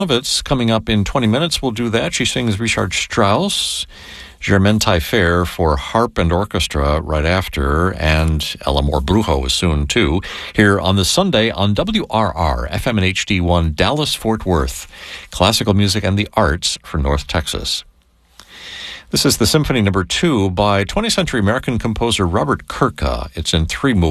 It's coming up in 20 minutes. We'll do that. She sings Richard Strauss, Germaine Taillefer for harp and orchestra right after, and El Amor Brujo is soon, too, here on this Sunday on WRR, FM and HD1, Dallas-Fort Worth. Classical music and the arts for North Texas. This is the Symphony No. 2 by 20th century American composer Robert Kirka. It's in 3 movements.